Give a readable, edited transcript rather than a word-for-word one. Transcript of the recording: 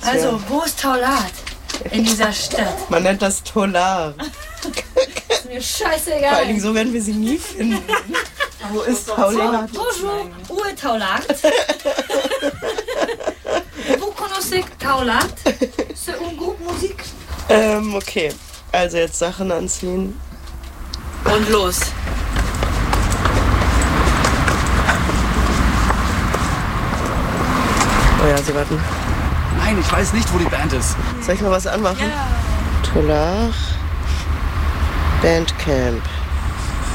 Also, wo ist Taulat in dieser Stadt? Man nennt das Tolar. Ist mir scheißegal. Vor allen Dingen so werden wir sie nie finden. Wo ist Taulat? Bonjour, où est Taulat? Vous connaissez Taulat? C'est un groupe musique. Okay. Also jetzt Sachen anziehen. Und los. Oh ja, sie warten. Nein, ich weiß nicht, wo die Band ist. Soll ich mal was anmachen? Ja. Tolar Bandcamp.